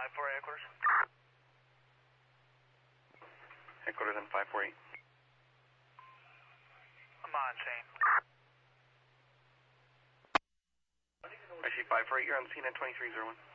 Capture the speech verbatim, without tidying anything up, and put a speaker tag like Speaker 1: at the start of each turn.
Speaker 1: five four eight headquarters.
Speaker 2: Headquarters on five four eight.
Speaker 1: I'm on scene.
Speaker 2: I see five four eight, you're on scene at twenty-three oh one.